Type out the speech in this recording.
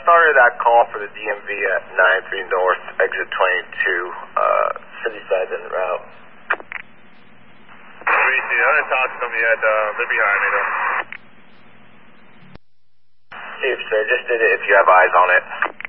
started that call for the DMV at 93 North, exit 22, city side en route. Greasy, I haven't talked to them yet. They're behind me though. Chief, sir, just did it if you have eyes on it.